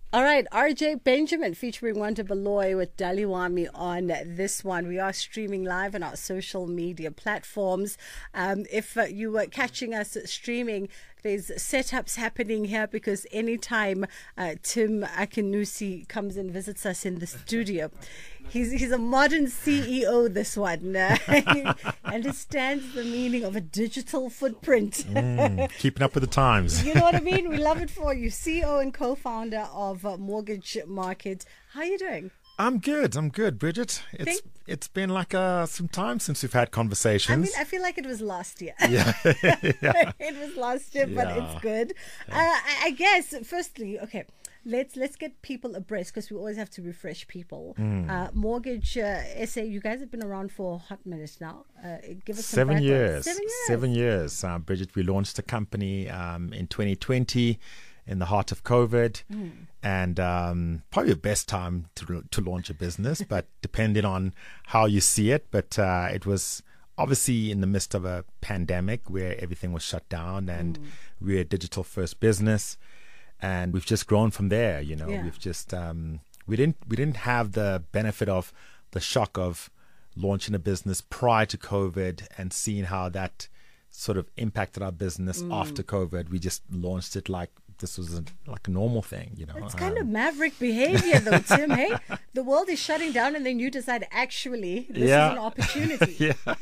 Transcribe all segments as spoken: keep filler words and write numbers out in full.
All right, R J Benjamin featuring Wanda Beloy with Daliwami on this one. We are streaming live on our social media platforms. Um, if uh, you were catching us streaming, there's setups happening here because anytime uh, Tim Akinusi comes and visits us in the studio, he's he's a modern C E O, this one. Uh, he understands the meaning of a digital footprint. Mm, keeping up with the times. You know what I mean? We love it for you. C E O and co-founder of uh, Mortgage Market. How are you doing? I'm good. I'm good, Bridget. It's Think- it's been like uh, some time since we've had conversations. I mean, I feel like it was last year. yeah. yeah. It was last year, but Yeah. it's good. Uh, I I guess, firstly, okay, let's let's get people abreast because we always have to refresh people. Hmm. Uh, Mortgage uh, S A, you guys have been around for a hot minute now. Uh, give us some Seven background. years. Seven years. Seven years. Uh, Bridget, we launched a company um, in twenty twenty in the heart of COVID. Mm. And um, probably the best time to to launch a business, but depending on how you see it. But uh, it was obviously in the midst of a pandemic where everything was shut down, and Mm. we're a digital first business, and we've just grown from there. You know, Yeah. we've just um, we didn't we didn't have the benefit of the shock of launching a business prior to COVID and seeing how that sort of impacted our business Mm. after COVID. We just launched it like this was a, like a normal thing, you know. It's kind Um, of maverick behavior, though, Tim. Hey, the world is shutting down, and then you decide, actually, this Yeah. is an opportunity.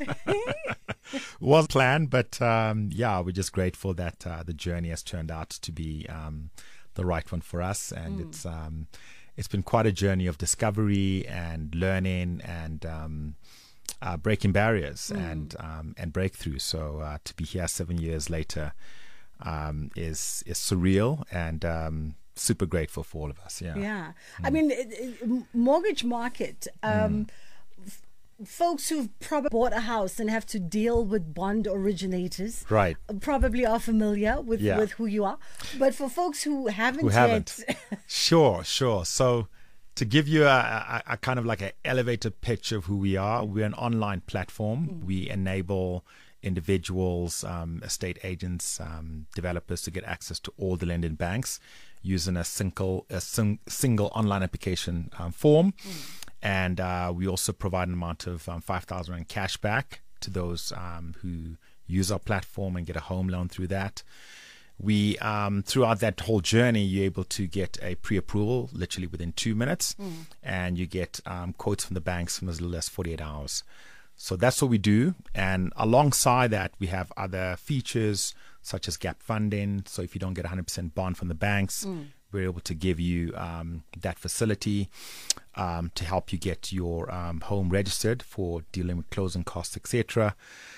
yeah. was planned, but um, yeah, we're just grateful that uh, the journey has turned out to be um, the right one for us, and Mm. it's um, it's been quite a journey of discovery and learning and um, uh, breaking barriers Mm. and um, and breakthrough. So uh, to be here seven years later um, is is surreal and um, super grateful for all of us. Yeah. Yeah. I mean, it, it, Mortgage Market, um, f- folks who've probably bought a house and have to deal with bond originators Right. probably are familiar with, Yeah. with who you are. But for folks who haven't Who haven't. yet, Sure, sure. So to give you a, a, a kind of like an elevated pitch of who we are, we're an online platform. We enable individuals, um, estate agents, um, developers to get access to all the lending banks using a single a sing, single online application um, form. And uh, we also provide an amount of um, five thousand rand cash back to those um, who use our platform and get a home loan through that. We, um, throughout that whole journey, you're able to get a pre-approval literally within two minutes, Mm. and you get um, quotes from the banks from as little as forty-eight hours. So that's what we do. And alongside that, we have other features such as gap funding. So if you don't get one hundred percent bond from the banks, Mm. we're able to give you um, that facility um, to help you get your um, home registered for dealing with closing costs, et cetera.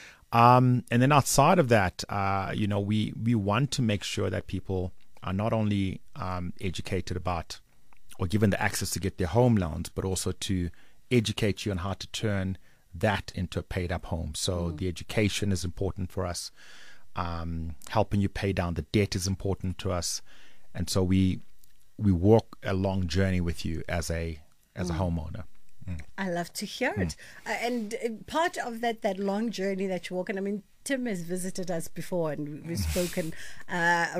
Um, and then outside of that, uh, you know, we, we want to make sure that people are not only um, educated about or given the access to get their home loans, but also to educate you on how to turn that into a paid up home. So Mm. the education is important for us. Um, helping you pay down the debt is important to us. And so we we walk a long journey with you as a as a homeowner. I love to hear it. Uh, and uh, part of that that long journey that you walk, and I mean, Tim has visited us before, and we- we've spoken uh,